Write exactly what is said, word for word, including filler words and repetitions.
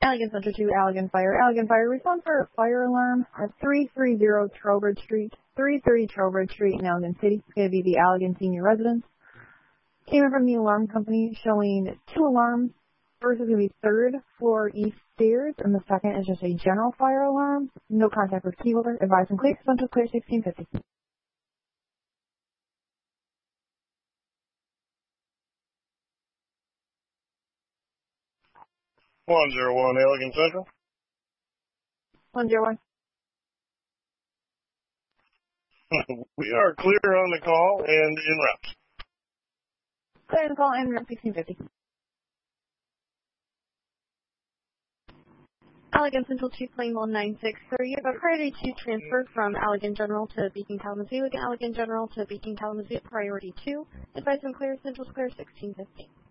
Allegan Center two, Allegan Fire. Allegan Fire, respond for a fire alarm at three thirty Trowbridge Street. three thirty Trowbridge Street in Allegan City. It's going to be the Allegan Senior Residence. Came in from the alarm company showing two alarms. First is going to be third floor east stairs, and the second is just a general fire alarm. No contact with key holder. Advise and clear. Central clear sixteen fifty. one zero one Allegan Central. one zero one. We are clear on the call and en route. Clear the call and route sixteen fifty. Allegan Central two, plane one nine six three. You have a priority two transfer from Allegan General to Beacon Kalamazoo. Allegan General to Beacon Kalamazoo, priority two. Advise and clear, Central Square sixteen fifty.